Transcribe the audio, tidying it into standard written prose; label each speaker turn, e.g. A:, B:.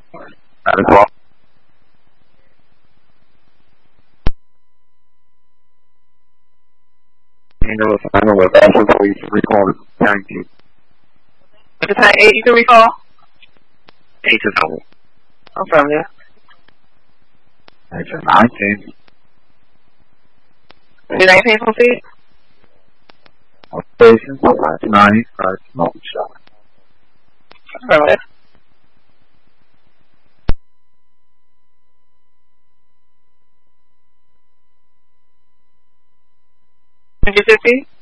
A: 9 o'clock. Annual assignment with Bachelor Police recall 19.
B: At the time 8 you can recall?
A: 8 to 7.
B: Affirmative.
A: Section 19.
B: Your name, please proceed.
A: Observation 590 Christ Smoke Shop.
B: Affirmative. Mississippi?